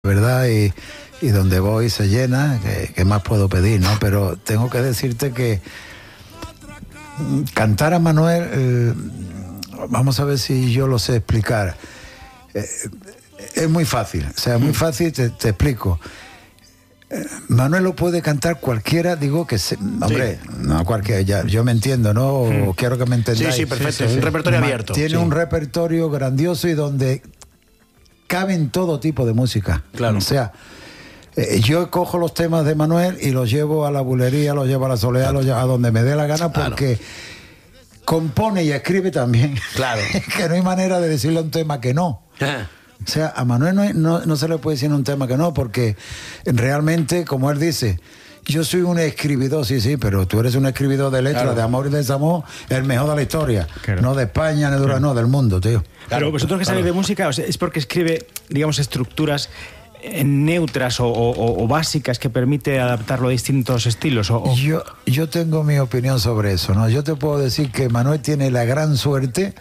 ¿verdad? Y donde voy se llena, ¿qué más puedo pedir, no? Pero tengo que decirte que cantar a Manuel, vamos a ver si yo lo sé explicar. Es muy fácil, o sea, muy fácil, te explico. Manuel lo puede cantar cualquiera, digo que hombre, sí. No cualquiera, ya, yo me entiendo, ¿no? O quiero que me entendáis. Sí, perfecto, sí. Un repertorio abierto. Tiene un repertorio grandioso y donde caben todo tipo de música. Claro. O sea, yo cojo los temas de Manuel y los llevo a la bulería, los llevo a la soledad, los llevo a donde me dé la gana, porque compone y escribe también. Claro. Que no hay manera de decirle a un tema que no. O sea, a Manuel no se le puede decir un tema que no, porque realmente, como él dice, yo soy un escribidor, sí, pero tú eres un escribidor de letras, de amor y desamor, el mejor de la historia. Claro. No de España, ni de no, del mundo, tío. Pero vosotros que sabéis de música, o sea, es porque escribe, digamos, estructuras neutras o básicas que permite adaptarlo a distintos estilos. Yo tengo mi opinión sobre eso, ¿no? Yo te puedo decir que Manuel tiene la gran suerte,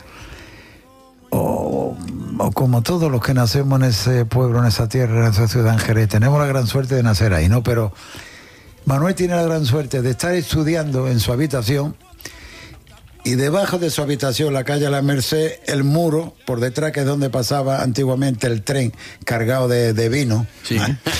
o como todos los que nacemos en ese pueblo, en esa tierra, en esa ciudad, en Jerez, tenemos la gran suerte de nacer ahí, ¿no? Pero Manuel tiene la gran suerte de estar estudiando en su habitación y debajo de su habitación, la calle La Merced, el muro, por detrás, que es donde pasaba antiguamente el tren cargado de vino. Sí.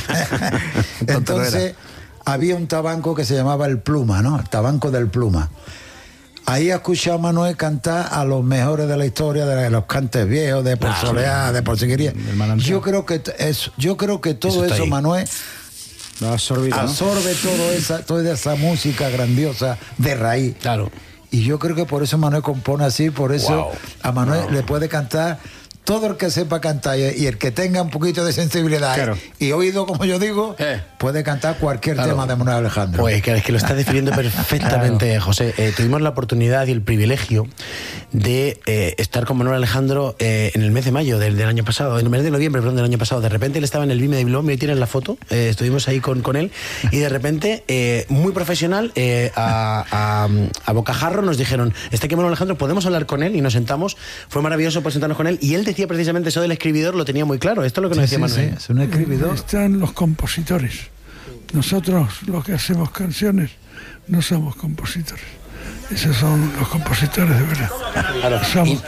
Entonces había un tabanco que se llamaba El Pluma, ¿no? El tabanco del Pluma. Ahí escuché a Manuel cantar a los mejores de la historia, de los cantes viejos, de Por Soleá, de Por Seguiría. Yo creo que todo eso Manuel absorbe toda esa música grandiosa de raíz. Claro. Y yo creo que por eso Manuel compone así, por eso a Manuel le puede cantar todo el que sepa cantar y el que tenga un poquito de sensibilidad y oído, como yo digo, puede cantar cualquier tema de Manuel Alejandro. Pues es que lo estás definiendo perfectamente, José. Tuvimos la oportunidad y el privilegio de estar con Manuel Alejandro en el mes de mayo del año pasado, en el mes de noviembre, perdón, del año pasado. De repente él estaba en el Vime de Bilbao, me tienen la foto, estuvimos ahí con él, y de repente, muy profesional, a bocajarro nos dijeron, está aquí Manuel Alejandro, ¿podemos hablar con él? Y nos sentamos, fue maravilloso presentarnos con él, y él decía precisamente eso del escribidor, lo tenía muy claro. Esto es lo que nos decía Manuel. Sí, es un escribidor. Están los compositores. Nosotros, los que hacemos canciones, no somos compositores. Esos son los compositores de verdad. Claro.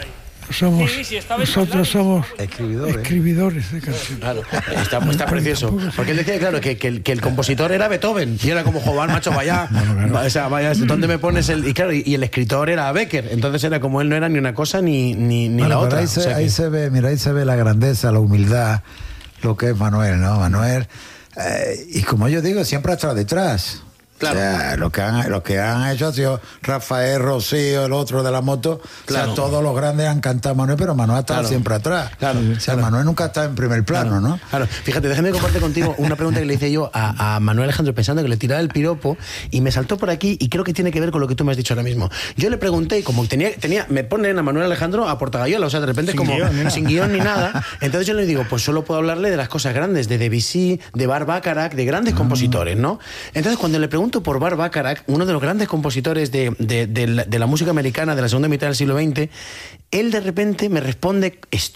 Nosotros somos escribidores de canciones. Claro, está precioso. Porque él decía, claro, que el compositor era Beethoven. Y era como, joder, macho, vaya. O sea, vaya, ¿dónde me pones el...? Y claro, y el escritor era Becker. Entonces era como él no era ni una cosa ni la otra. Ahí se ve la grandeza, la humildad, lo que es Manuel, ¿no? Manuel, y como yo digo, siempre ha estado detrás. Claro. O sea, lo que han hecho ha sido Rafael, Rocío, el otro de la moto. Claro. O sea, todos los grandes han cantado a Manuel, pero Manuel ha estado siempre atrás. Claro. O sea, Manuel nunca ha estado en primer plano, ¿no? Claro. Fíjate, déjame compartir contigo una pregunta que le hice yo a Manuel Alejandro, pensando que le tiraba el piropo, y me saltó por aquí, y creo que tiene que ver con lo que tú me has dicho ahora mismo. Yo le pregunté, y como me ponen a Manuel Alejandro a Portagayola, o sea, de repente sin guión ni nada. Entonces yo le digo, pues solo puedo hablarle de las cosas grandes, de Debussy, de Barbacarac, de grandes compositores, ¿no? Entonces cuando le pregunto por Barbacarac, uno de los grandes compositores de la música americana de la segunda mitad del siglo XX, él de repente me responde esto.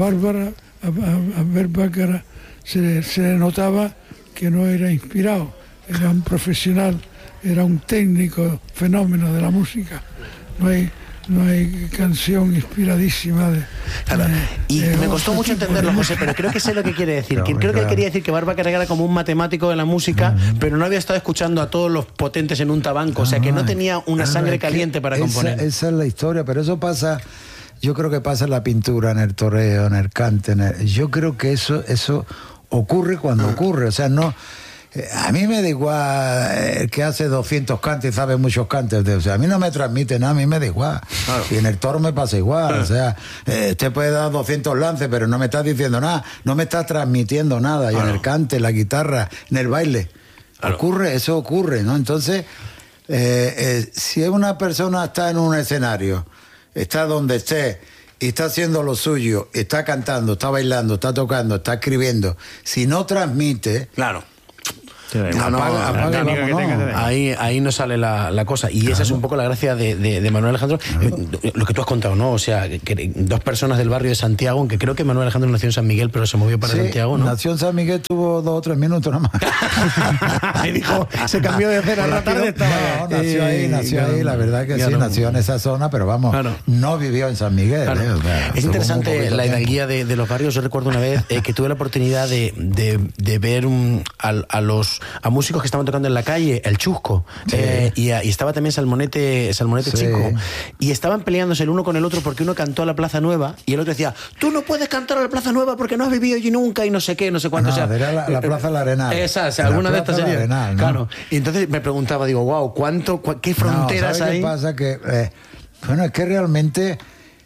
A Barbacarac se le notaba que no era inspirado, era un profesional, era un técnico fenómeno de la música. No hay canción inspiradísima y me costó mucho entenderlo, José, pero creo que sé lo que quiere decir. Creo que él quería decir que Barbacarac era como un matemático de la música, pero no había estado escuchando a todos los potentes en un tabanco, o sea, que no tenía una sangre caliente para componer. Esa es la historia, pero eso pasa, yo creo que pasa en la pintura, en el toreo, en el cante, yo creo que eso ocurre cuando ocurre, o sea, no... A mí me da igual el que hace 200 cantes y sabe muchos cantes. O sea, a mí no me transmite nada, a mí me da igual. Claro. Y en el toro me pasa igual. O sea, usted puede dar 200 lances, pero no me está diciendo nada, no me está transmitiendo nada. Y en el cante, en la guitarra, en el baile, eso ocurre, ¿no? Entonces, si una persona está en un escenario, está donde esté, y está haciendo lo suyo, está cantando, está bailando, está tocando, está escribiendo, si no transmite... Claro. Apaga y vámonos. Ahí no sale la cosa. Y esa es un poco la gracia de Manuel Alejandro. Lo que tú has contado, ¿no? O sea, que dos personas del barrio de Santiago, aunque creo que Manuel Alejandro nació en San Miguel, pero se movió para Santiago, ¿no? Nació en San Miguel, tuvo 2 o 3 minutos nada más. Ahí dijo, se cambió de cena a la tarde. No, nació ahí, la verdad que sí, nació en esa zona, pero vamos, no vivió en San Miguel. Claro. Es interesante la hidalguía de los barrios. Yo recuerdo una vez que tuve la oportunidad de ver a músicos que estaban tocando en la calle, el Chusco, y estaba también Salmonete Chico, y estaban peleándose el uno con el otro porque uno cantó a la Plaza Nueva y el otro decía, tú no puedes cantar a la Plaza Nueva porque no has vivido allí nunca y no sé qué, no sé cuánto. No, era la Plaza La Arenal. Esa, o sea, alguna de estas sería. Arenal, ¿no? Claro. Y entonces me preguntaba, digo, wow, ¿qué fronteras hay? ¿Qué pasa? Que, bueno, es que realmente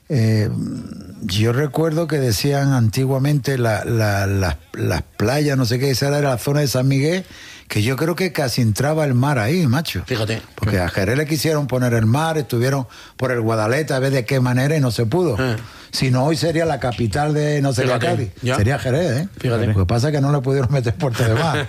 yo recuerdo que decían antiguamente las playas, no sé qué, esa era la zona de San Miguel, que yo creo que casi entraba el mar ahí, macho. Fíjate. Porque a Jerez le quisieron poner el mar, estuvieron por el Guadalete a ver de qué manera y no se pudo. Si no, hoy sería la capital de, no sería Cádiz, sería Jerez, ¿eh? Fíjate. Lo que pasa es que no le pudieron meter puerto de mar.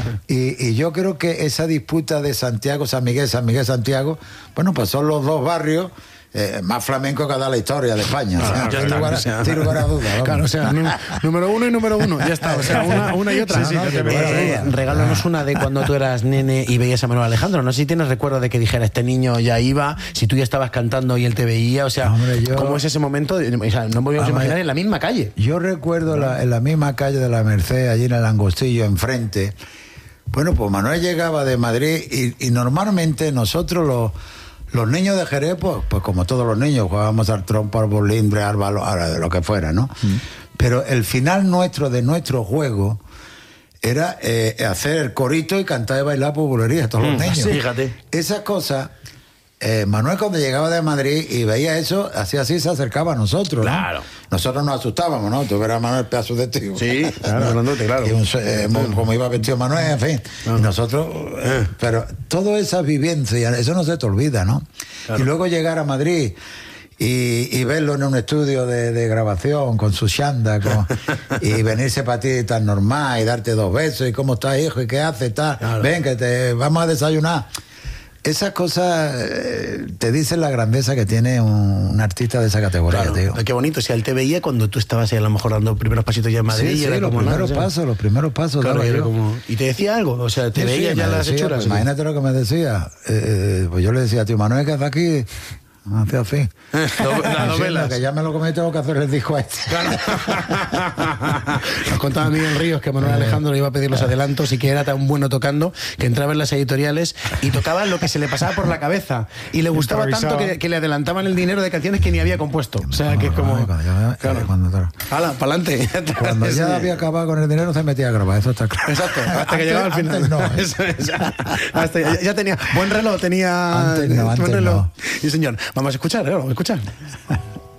y yo creo que esa disputa de Santiago, San Miguel, Santiago, bueno, pues son los dos barrios más flamenco que ha dado la historia de España. Sin lugar a dudas. Claro, o sea, número uno y número uno. Ya está, o sea, una y otra. Regálanos una de cuando tú eras nene y veías a Manuel Alejandro. No sé si tienes recuerdo de que dijera, este niño ya iba, si tú ya estabas cantando y él te veía, o sea, ¿cómo es ese momento? O sea, no podíamos imaginar en la misma calle. Yo recuerdo en la misma calle de la Merced, allí en el Angostillo, enfrente. Bueno, pues Manuel llegaba de Madrid y normalmente nosotros los niños de Jerez, pues como todos los niños, jugábamos al trompo, al bolindre, al balón, de lo que fuera, ¿no? Pero el final de nuestro juego era hacer el corito y cantar y bailar por bulería, todos los niños. Fíjate. Esas cosas, Manuel cuando llegaba de Madrid y veía eso, hacía así, se acercaba a nosotros, ¿no? Claro. Nosotros nos asustábamos, ¿no? Tú verás a Manuel pedazo de tío. Sí, claro, grandote, claro. Y como iba vestido Manuel, en fin. Y nosotros, pero toda esa vivencia, eso no se te olvida, ¿no? Claro. Y luego llegar a Madrid y verlo en un estudio de grabación con su chanda y venirse para ti tan normal y darte 2 besos y cómo estás, hijo, y qué haces, tal. Claro. Ven, que te vamos a desayunar. Esas cosas te dicen la grandeza que tiene un artista de esa categoría, claro, tío. Qué bonito. O sea, él te veía cuando tú estabas ahí a lo mejor dando los primeros pasitos ya en Madrid. Sí, era los primeros pasos. Claro, era como... ¿Y te decía algo? O sea, te veía ya las hechuras. Pues, imagínate lo que me decía. Pues yo le decía, tío Manuel, ¿qué hace aquí? Hacía así. Las novelas. Que ya me lo comí, tengo que hacer el disco a este. Claro. Nos contaba Miguel Ríos que Manuel Alejandro le iba a pedir los adelantos y que era tan bueno tocando que entraba en las editoriales y tocaba lo que se le pasaba por la cabeza. Y le gustaba tanto que le adelantaban el dinero de canciones que ni había compuesto. O sea, que es como... ¡Hala, pa'lante! Cuando ya había acabado con el dinero se metía a grabar, eso está claro. Exacto, hasta que llegaba al final. No. Ya tenía... Buen reloj tenía... Antes no. Sí, señor. Vamos a escuchar, vamos a escuchar.